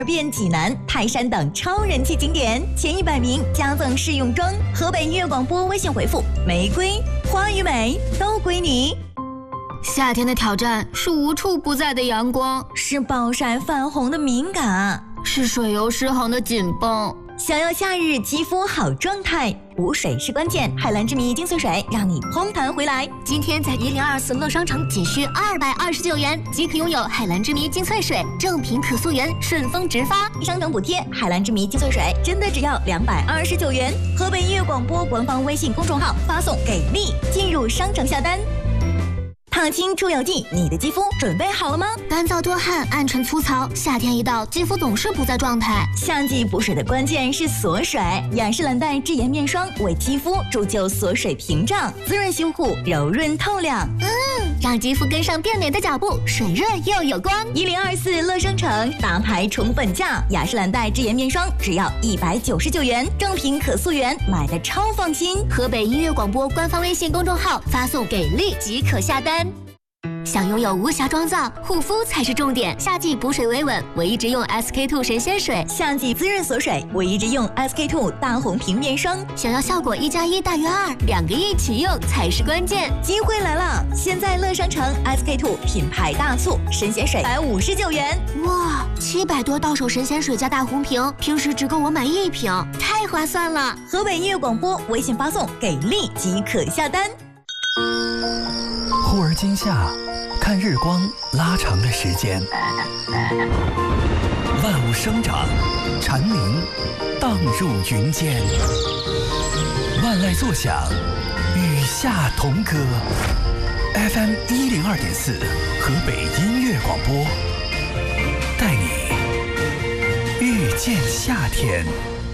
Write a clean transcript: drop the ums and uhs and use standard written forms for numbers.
遍济南、泰山等超人气景点，前100名加赠试用装。河北音乐广播微信回复“玫瑰花与美”都归你。 夏天的挑战是无处不在的阳光， 是暴晒泛红的敏感， 是水油失衡的紧绷。 想要夏日肌肤好状态，补水是关键。海蓝之谜精粹水让你嘭弹回来。 今天在1024乐商城仅需229元即可拥有海蓝之谜精粹水，正品可溯源，顺丰直发。 商城补贴，海蓝之谜精粹水真的只要229元。河北音乐广播官方微信公众号发送给力，进入商城下单。烫青出油剂，你的肌肤准备好了吗？ 干燥多汗、暗沉粗糙，夏天一到，肌肤总是不在状态。 夏季补水的关键是锁水，雅诗兰黛智颜面霜为肌肤铸就锁水屏障，滋润修护，柔润透亮。 让肌肤跟上变美的脚步，水润又有光。 1024乐商城大牌宠粉价，雅诗兰黛智颜面霜只要199元，正品可溯源，买的超放心。 河北音乐广播官方微信公众号发送给力即可下单。想拥有无瑕妆造，护肤才是重点。夏季补水维稳，我一直用 SK-II 神仙水； 夏季滋润锁水，我一直用 SK-II 大红瓶面霜。 想要效果1+1大于2，2个一起用才是关键。 机会来了！现在乐商城 SK-II 品牌大促，神仙水159元。 哇，700多到手神仙水加大红瓶，平时只够我买1瓶，太划算了！ 河北音乐广播微信发送给力即可下单。 忽而今夏，看日光拉长的时间，万物生长，蝉鸣荡入云间，万籁作响，与夏同歌。FM 102.4，河北音乐广播，带你遇见夏天。